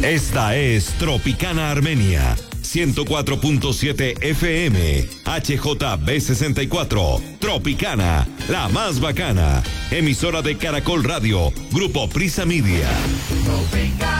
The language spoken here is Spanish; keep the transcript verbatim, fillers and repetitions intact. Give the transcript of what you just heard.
Esta es Tropicana Armenia, ciento cuatro punto siete F M, H J B sesenta y cuatro, Tropicana, la más bacana, emisora de Caracol Radio, Grupo Prisa Media. Tropicana.